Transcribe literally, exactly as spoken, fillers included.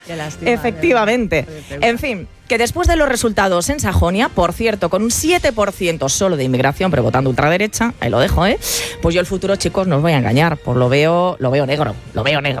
Qué lástima. Efectivamente. En fin, que después de los resultados en Sajonia, por cierto, con un siete por ciento solo de inmigración, pero votando ultraderecha, ahí lo dejo, ¿eh? Pues yo el futuro, chicos, no os voy a engañar, pues lo veo, lo veo negro, lo veo negro.